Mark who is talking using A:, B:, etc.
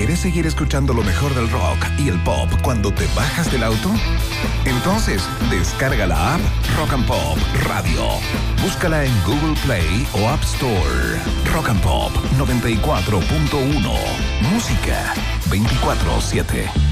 A: ¿Quieres seguir escuchando lo mejor del rock y el pop cuando te bajas del auto? Entonces, descarga la app Rock and Pop Radio. Búscala en Google Play o App Store. Rock and Pop 94.1. Música 24/7.